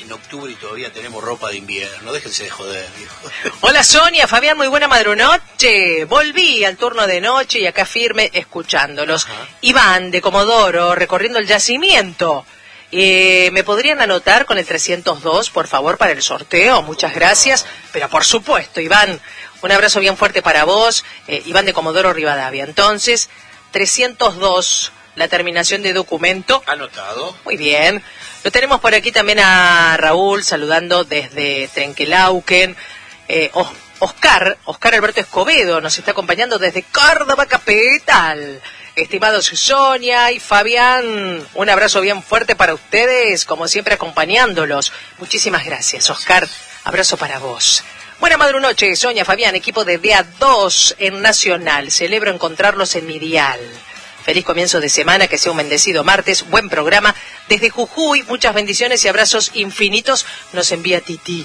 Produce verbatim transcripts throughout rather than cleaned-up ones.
en octubre y todavía tenemos ropa de invierno. Déjense de joder, viejo. Hola Sonia, Fabián, muy buena madrunoche. Volví al turno de noche y acá firme escuchándolos. Ajá. Iván de Comodoro, recorriendo el yacimiento. Eh, ¿Me podrían anotar con el trescientos dos, por favor, para el sorteo? Muchas gracias. Pero por supuesto, Iván, un abrazo bien fuerte para vos. Eh, Iván de Comodoro Rivadavia. Entonces, trescientos dos, la terminación de documento. Anotado. Muy bien. Lo tenemos por aquí también a Raúl, saludando desde Trenquelauquen. Eh, oh, Oscar, Oscar Alberto Escobedo, nos está acompañando desde Córdoba Capital. Estimados Sonia y Fabián, un abrazo bien fuerte para ustedes, como siempre acompañándolos. Muchísimas gracias, Oscar. Abrazo para vos. Buena madrunoche, Sonia, Fabián, equipo de D A dos en Nacional. Celebro encontrarlos en mi dial. Feliz comienzo de semana, que sea un bendecido martes, buen programa. Desde Jujuy, muchas bendiciones y abrazos infinitos nos envía Titi.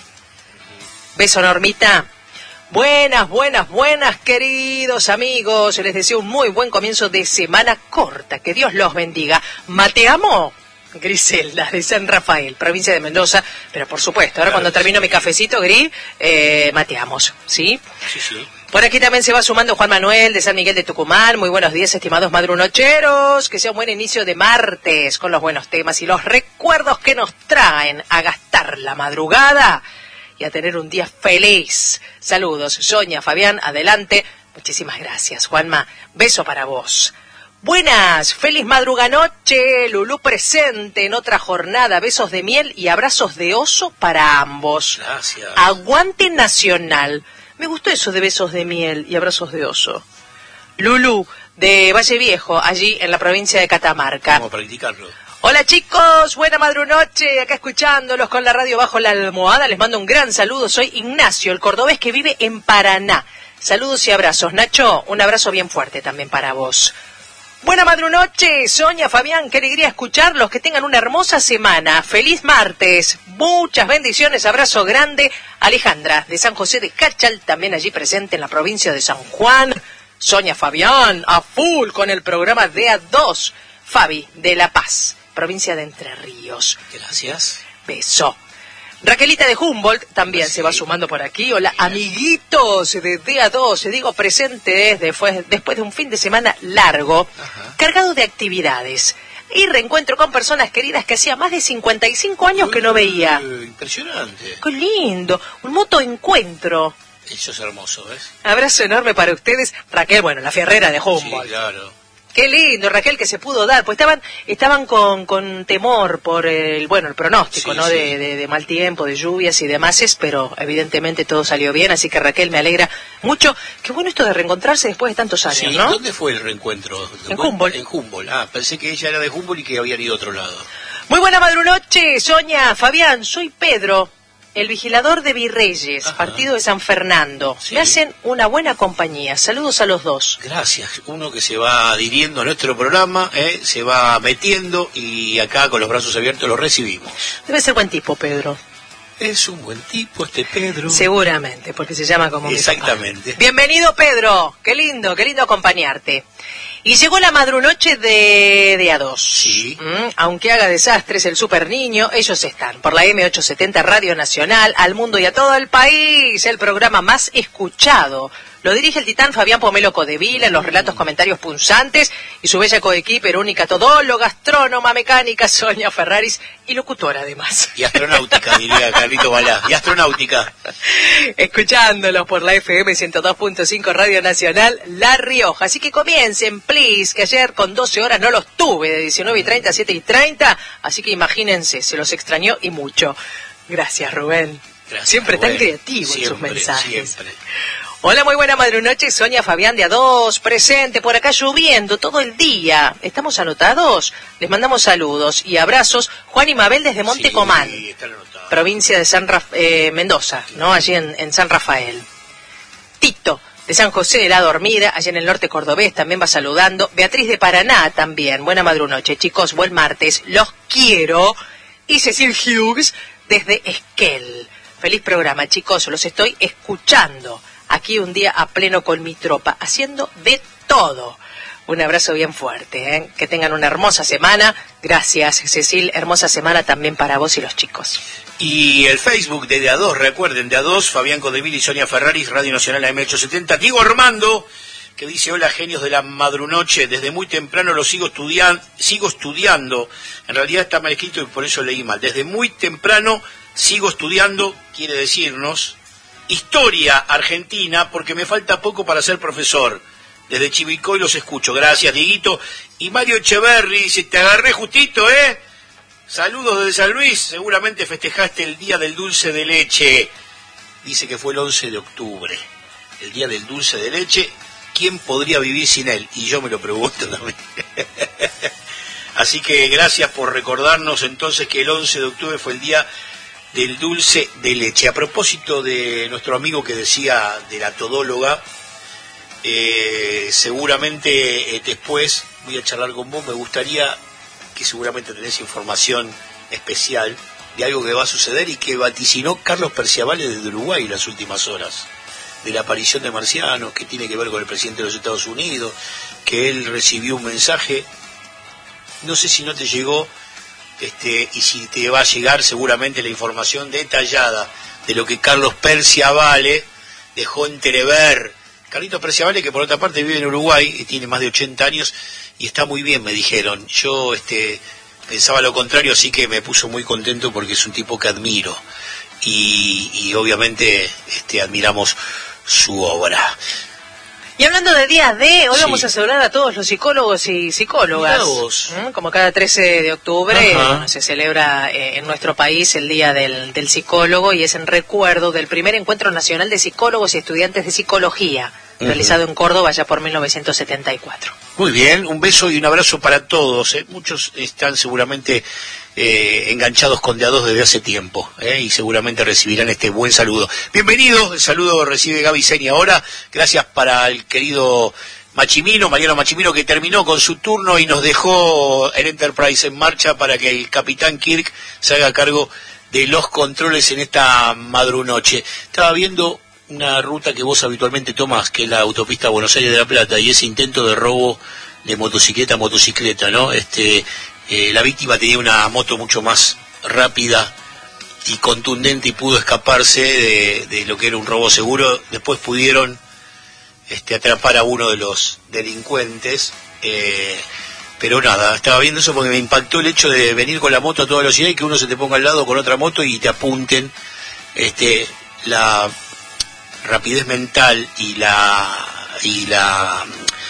Beso, Normita. Buenas, buenas, buenas, queridos amigos. Les deseo un muy buen comienzo de semana corta. Que Dios los bendiga. Mateamo, Griselda, de San Rafael, provincia de Mendoza. Pero por supuesto, ahora claro, cuando termino sí. mi cafecito, Gris, eh, mateamos, ¿sí? Sí, sí. Por aquí también se va sumando Juan Manuel de San Miguel de Tucumán. Muy buenos días, estimados madrunocheros. Que sea un buen inicio de martes con los buenos temas y los recuerdos que nos traen a gastar la madrugada y a tener un día feliz. Saludos, Sonia, Fabián, adelante. Muchísimas gracias, Juanma. Beso para vos. Buenas, feliz madruganoche, Lulú presente en otra jornada. Besos de miel y abrazos de oso para ambos. Gracias. Aguante Nacional. Me gustó eso de besos de miel y abrazos de oso. Lulú, de Valle Viejo, allí en la provincia de Catamarca. Vamos a practicarlo. Hola chicos, buena madrunoche, acá escuchándolos con la radio bajo la almohada. Les mando un gran saludo, soy Ignacio, el cordobés que vive en Paraná. Saludos y abrazos. Nacho, un abrazo bien fuerte también para vos. Buena madrunoche, Sonia, Fabián, qué alegría escucharlos, que tengan una hermosa semana. Feliz martes, muchas bendiciones, abrazo grande. Alejandra, de San José de Cachal, también allí presente en la provincia de San Juan. Sonia, Fabián, a full con el programa D A dos. Fabi, de La Paz, provincia de Entre Ríos. Gracias. Beso. Raquelita de Humboldt también sí. se va sumando por aquí. Hola, bien. Amiguitos de D A dos, digo presentes después, después de un fin de semana largo, Ajá. cargado de actividades y reencuentro con personas queridas que hacía más de cincuenta y cinco años que no veía. Uh, impresionante. Qué lindo, un motoencuentro. Eso es hermoso, ¿ves? Abrazo enorme para ustedes. Raquel, bueno, la fierrera de Humboldt. Sí, claro. Qué lindo, Raquel, que se pudo dar, pues estaban estaban con, con temor por el bueno el pronóstico, sí, ¿no? Sí. De, de, de mal tiempo, de lluvias y demás, pero evidentemente todo salió bien, así que Raquel, me alegra mucho. Qué bueno esto de reencontrarse después de tantos años, sí, ¿no? ¿Dónde fue el reencuentro? En Humboldt. En Humboldt, ah, pensé que ella era de Humboldt y que habían ido a otro lado. Muy buena madrunoche, Sonia, Fabián, soy Pedro, el vigilador de Virreyes, Ajá. partido de San Fernando. Sí. Me hacen una buena compañía. Saludos a los dos. Gracias. Uno que se va adhiriendo a nuestro programa, ¿eh? se va metiendo y acá con los brazos abiertos lo recibimos. Debe ser buen tipo, Pedro. Es un buen tipo este Pedro. Seguramente, porque se llama como Exactamente. Bienvenido, Pedro. Qué lindo, qué lindo acompañarte. Y llegó la madrunoche de D A dos. Sí. ¿Mm? Aunque haga desastres el super niño, ellos están por la M ochocientos setenta Radio Nacional, al mundo y a todo el país. El programa más escuchado. Lo dirige el titán Fabián Pomelo Codevila en los relatos, comentarios punzantes y su bella coequiper única todóloga, astrónoma, mecánica, Sonia Ferraris y locutora además. Y astronáutica, diría Carlito Balá. Y astronáutica. Escuchándolos por la F M ciento dos punto cinco Radio Nacional La Rioja. Así que comiencen, please, que ayer con doce horas no los tuve, de diecinueve y treinta a siete y treinta. Así que imagínense, se los extrañó y mucho. Gracias, Rubén. Gracias, siempre Rubén. Tan creativo siempre, en sus mensajes. Siempre. Hola, muy buena madrunoche, Sonia, Fabián de A dos, presente por acá lloviendo todo el día. ¿Estamos anotados? Les mandamos saludos y abrazos. Juan y Mabel desde Monte sí, Comán, anotados. Provincia de San Raf eh, Mendoza, ¿no? Allí en, en San Rafael. Tito, de San José de la Dormida, allá en el norte cordobés, también va saludando. Beatriz de Paraná también. Buena madrunoche, chicos, buen martes. Los quiero. Y Cecil Hughes desde Esquel. Feliz programa, chicos, los estoy escuchando. Aquí un día a pleno con mi tropa, haciendo de todo. Un abrazo bien fuerte, ¿eh? Que tengan una hermosa semana. Gracias, Cecil. Hermosa semana también para vos y los chicos. Y el Facebook de De A dos, recuerden, De A dos, Fabián Codeville y Sonia Ferraris, Radio Nacional A M ochocientos setenta. Diego Armando, que dice: hola, genios de la madrunoche, desde muy temprano lo sigo estudiando, sigo estudiando, en realidad está mal escrito y por eso leí mal, desde muy temprano sigo estudiando, quiere decirnos, historia argentina, porque me falta poco para ser profesor, desde Chivilcoy los escucho, gracias Dieguito. Y Mario Echeverri, si te agarré justito, ¿eh? Saludos desde San Luis, seguramente festejaste el Día del Dulce de Leche, dice que fue el once de octubre, el Día del Dulce de Leche. ¿Quién podría vivir sin él? Y yo me lo pregunto también. Así que gracias por recordarnos entonces que el once de octubre fue el Día del Dulce de Leche. A propósito de nuestro amigo que decía de la todóloga, eh, seguramente eh, después voy a charlar con vos. Me gustaría que seguramente tenés información especial de algo que va a suceder y que vaticinó Carlos Perciavale desde Uruguay en las últimas horas, de la aparición de marcianos, que tiene que ver con el presidente de los Estados Unidos, que él recibió un mensaje, no sé si no te llegó, este, y si te va a llegar seguramente la información detallada de lo que Carlos Perciavale dejó entrever. Carlitos Perciavale, que por otra parte vive en Uruguay y tiene más de ochenta años y está muy bien, me dijeron. Yo este, pensaba lo contrario, así que me puso muy contento porque es un tipo que admiro y, y obviamente este, admiramos su obra. Y hablando de Día D, hoy sí. vamos a celebrar a todos los psicólogos y psicólogas. ¿Mm? Como cada trece de octubre bueno, se celebra eh, en nuestro país el Día del, del Psicólogo, y es en recuerdo del primer Encuentro Nacional de Psicólogos y Estudiantes de Psicología, uh-huh. realizado en Córdoba ya por mil novecientos setenta y cuatro. Muy bien, un beso y un abrazo para todos. ¿eh? Muchos están seguramente eh, enganchados con De A dos desde hace tiempo ¿eh? y seguramente recibirán este buen saludo. Bienvenidos, el saludo recibe Gaby Seni ahora. Gracias para el querido Machimino, Mariano Machimino, que terminó con su turno y nos dejó el Enterprise en marcha para que el capitán Kirk se haga cargo de los controles en esta madrunoche. Estaba viendo una ruta que vos habitualmente tomás, que es la autopista Buenos Aires de La Plata, y ese intento de robo de motocicleta a motocicleta, ¿no? Este, eh, la víctima tenía una moto mucho más rápida y contundente y pudo escaparse de, de lo que era un robo seguro. Después pudieron este, atrapar a uno de los delincuentes, eh, pero nada, estaba viendo eso porque me impactó el hecho de venir con la moto a toda velocidad y que uno se te ponga al lado con otra moto y te apunten. Este, la rapidez mental y la y la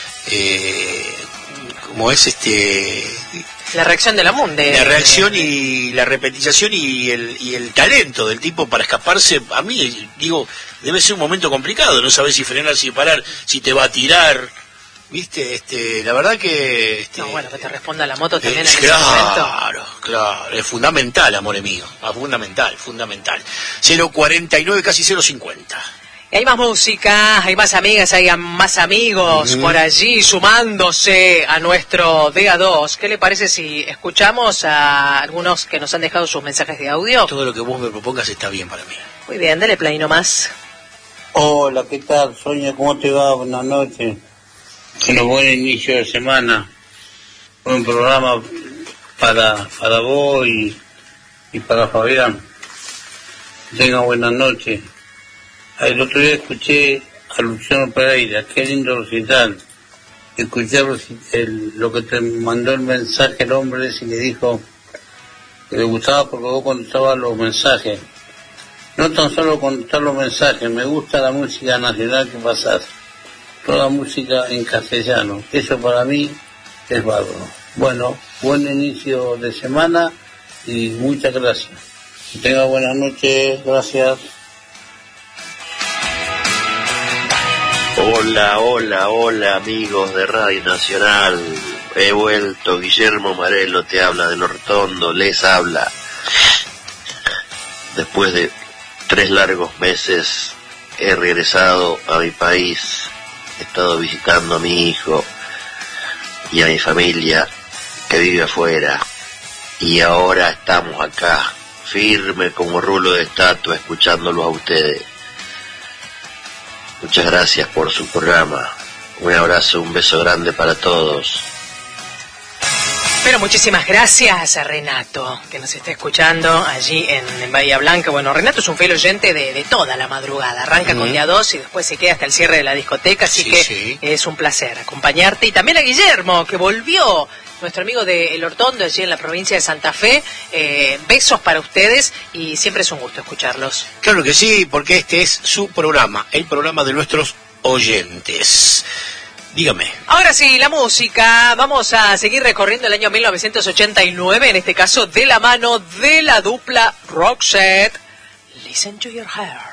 eh, como es este la reacción de la munde la reacción y la repetización y el y el talento del tipo para escaparse, a mí digo, debe ser un momento complicado, no sabes si frenar, si parar, si te va a tirar, viste, este la verdad que este, no, bueno, que te responda la moto también eh, en claro, ese momento. Claro, claro, es fundamental, amore mío, fundamental, fundamental. cero cuarenta y nueve, casi cero cincuenta. Y hay más música, hay más amigas, hay más amigos uh-huh. por allí sumándose a nuestro D A dos. ¿Qué le parece si escuchamos a algunos que nos han dejado sus mensajes de audio? Todo lo que vos me propongas está bien para mí. Muy bien, dale play nomás. Hola, ¿qué tal? Sonia, ¿cómo te va? Buenas noches. Un buen inicio de semana. Un programa para, para vos y, y para Fabián. Tenga buenas noches. El otro día escuché a Luciano Pereira, qué lindo recital. Escuché el, lo que te mandó el mensaje el hombre ese que dijo que le gustaba porque vos contestabas los mensajes. No tan solo contestar los mensajes, me gusta la música nacional que pasás. Toda música en castellano. Eso para mí es bárbaro. Bueno, buen inicio de semana y muchas gracias. Que tenga buenas noches, gracias. Hola, hola, hola amigos de Radio Nacional, he vuelto, Guillermo Marelo te habla de Lo Rotondo, les habla. Después de tres largos meses he regresado a mi país, he estado visitando a mi hijo y a mi familia que vive afuera, y ahora estamos acá, firme como rulo de estatua, escuchándolos a ustedes. Muchas gracias por su programa. Un abrazo, un beso grande para todos. Pero muchísimas gracias a Renato, que nos está escuchando allí en, en Bahía Blanca. Bueno, Renato es un fiel oyente de, de toda la madrugada. Arranca mm. con día dos y después se queda hasta el cierre de la discoteca, así sí, que sí. es un placer acompañarte. Y también a Guillermo, que volvió, nuestro amigo de El Hortondo, allí en la provincia de Santa Fe. Eh, besos para ustedes y siempre es un gusto escucharlos. Claro que sí, porque este es su programa, el programa de nuestros oyentes. Dígame. Ahora sí, la música. Vamos a seguir recorriendo el año mil novecientos ochenta y nueve, en este caso de la mano de la dupla Roxette. Listen to your heart.